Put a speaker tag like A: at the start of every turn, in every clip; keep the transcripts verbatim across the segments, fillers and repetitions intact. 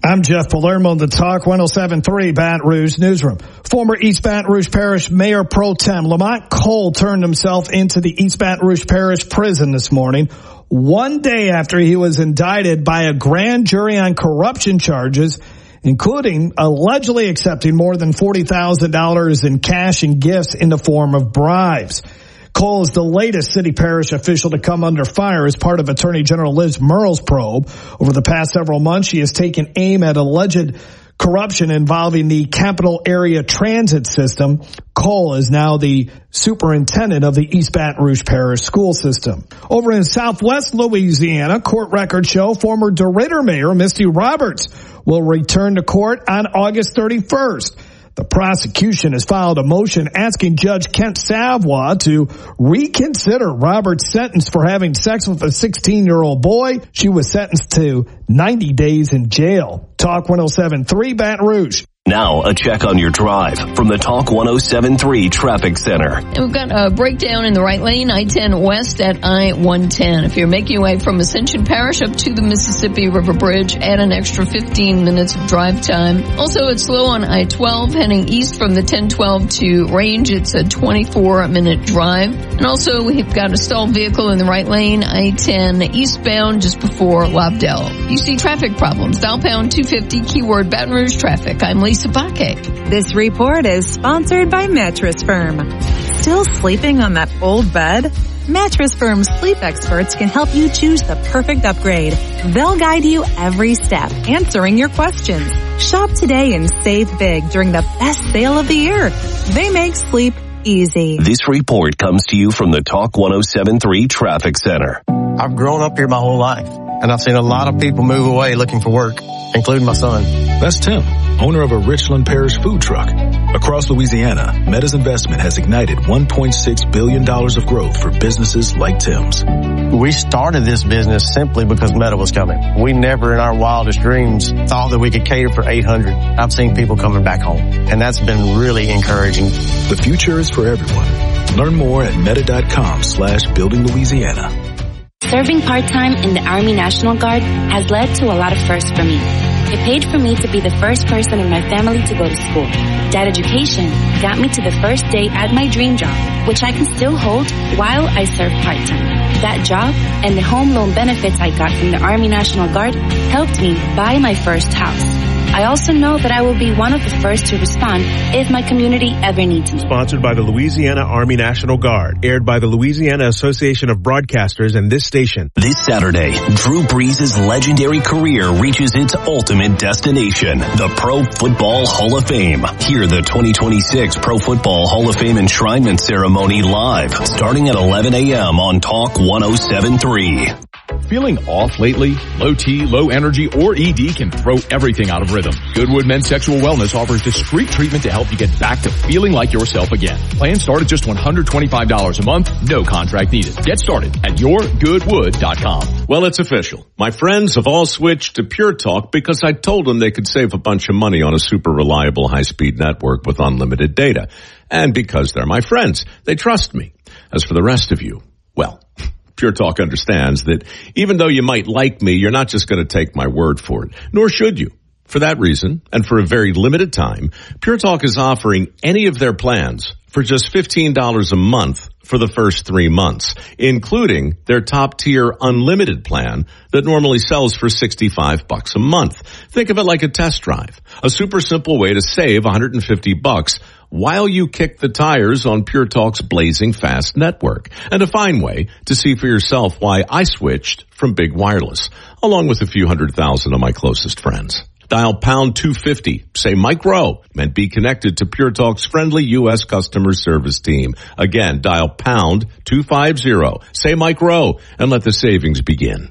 A: I'm Jeff Palermo, the Talk one oh seven point three Baton Rouge Newsroom. Former East Baton Rouge Parish Mayor Pro Tem Lamont Cole turned himself into the East Baton Rouge Parish Prison this morning, one day after he was indicted by a grand jury on corruption charges, including allegedly accepting more than forty thousand dollars in cash and gifts in the form of bribes. Cole is the latest city parish official to come under fire as part of Attorney General Liz Murrell's probe. Over the past several months, she has taken aim at alleged corruption involving the Capital Area Transit System. Cole is now the superintendent of the East Baton Rouge Parish School System. Over in Southwest Louisiana, court records show former DeRidder Mayor Misty Roberts will return to court on August thirty-first. The prosecution has filed a motion asking Judge Kent Savoy to reconsider Roberts' sentence for having sex with a sixteen-year-old boy. She was sentenced to ninety days in jail. Talk one oh seven point three Baton Rouge.
B: Now, a check on your drive from the Talk one oh seven point three Traffic Center.
C: And we've got a breakdown in the right lane, I ten west at I one ten. If you're making your way from Ascension Parish up to the Mississippi River Bridge, add an extra fifteen minutes of drive time. Also, it's slow on I twelve heading east from the ten twelve to Range. It's a twenty-four minute drive. And also, we've got a stalled vehicle in the right lane, I ten eastbound just before Lobdell. You see traffic problems, dial pound two fifty, keyword Baton Rouge traffic. I'm Lisa Bakke.
D: This report is sponsored by Mattress Firm. Still sleeping on that old bed? Mattress Firm's sleep experts can help you choose the perfect upgrade. They'll guide you every step, answering your questions. Shop today and save big during the best sale of the year. They make sleep easy.
B: This report comes to you from the Talk one oh seven point three Traffic Center.
E: I've grown up here my whole life, and I've seen a lot of people move away looking for work, including my son.
F: That's Tim, owner of a Richland Parish food truck. Across Louisiana, Meta's investment has ignited one point six billion dollars of growth for businesses like Tim's.
E: We started this business simply because Meta was coming. We never in our wildest dreams thought that we could cater for eight hundred. I've seen people coming back home, and that's been really encouraging.
F: The future is for everyone. Learn more at meta.com slash building Louisiana.
G: Serving part-time in the Army National Guard has led to a lot of firsts for me. It paid for me to be the first person in my family to go to school. That education got me to the first day at my dream job, which I can still hold while I serve part-time. That job and the home loan benefits I got from the Army National Guard helped me buy my first house. I also know that I will be one of the first to respond if my community ever needs me.
H: Sponsored by the Louisiana Army National Guard. Aired by the Louisiana Association of Broadcasters and this station.
B: This Saturday, Drew Brees' legendary career reaches its ultimate destination, the Pro Football Hall of Fame. Hear the twenty twenty-six Pro Football Hall of Fame enshrinement ceremony live, starting at eleven a.m. on Talk one oh seven point three.
I: Feeling off lately? Low T, low energy, or E D can throw everything out of rhythm. Goodwood Men's Sexual Wellness offers discreet treatment to help you get back to feeling like yourself again. Plans start at just one hundred twenty-five dollars a month, no contract needed. Get started at your goodwood dot com.
J: Well, it's official. My friends have all switched to Pure Talk because I told them they could save a bunch of money on a super reliable high-speed network with unlimited data. And because they're my friends, they trust me. As for the rest of you, well, Pure Talk understands that even though you might like me, you're not just going to take my word for it, nor should you. For that reason, and for a very limited time, Pure Talk is offering any of their plans for just fifteen dollars a month for the first three months, including their top-tier unlimited plan that normally sells for sixty-five bucks a month. Think of it like a test drive, a super simple way to save one hundred fifty bucks while you kick the tires on Pure Talk's blazing fast network, and a fine way to see for yourself why I switched from big wireless, along with a few hundred thousand of my closest friends. Dial pound two fifty, say Mike Rowe, and be connected to Pure Talk's friendly U S customer service team. Again, dial pound two fifty, say Mike Rowe, and let the savings begin.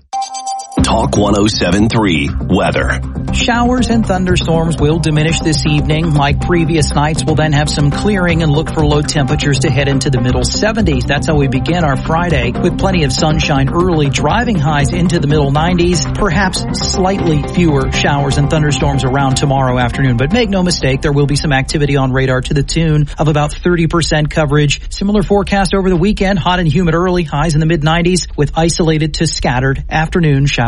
B: Talk one oh seven point three weather.
K: Showers and thunderstorms will diminish this evening. Like previous nights, we'll then have some clearing and look for low temperatures to head into the middle seventies. That's how we begin our Friday with plenty of sunshine early, driving highs into the middle nineties. Perhaps slightly fewer showers and thunderstorms around tomorrow afternoon. But make no mistake, there will be some activity on radar to the tune of about thirty percent coverage. Similar forecast over the weekend, hot and humid early, highs in the mid nineties with isolated to scattered afternoon showers.